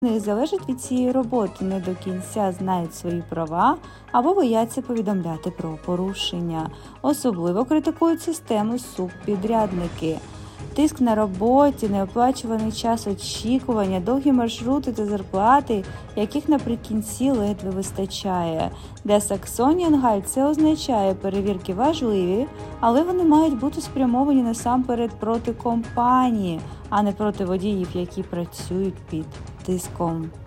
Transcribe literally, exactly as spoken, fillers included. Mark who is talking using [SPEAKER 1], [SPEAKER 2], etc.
[SPEAKER 1] них залежить від цієї роботи, не до кінця знають свої права або бояться повідомляти про порушення. Особливо критикують систему субпідрядники. Тиск на роботі, неоплачуваний час очікування, довгі маршрути та зарплати, яких наприкінці ледве вистачає. Для Саксонії Анхальт це означає, перевірки важливі, але вони мають бути спрямовані насамперед проти компанії, а не проти водіїв, які працюють під тиском.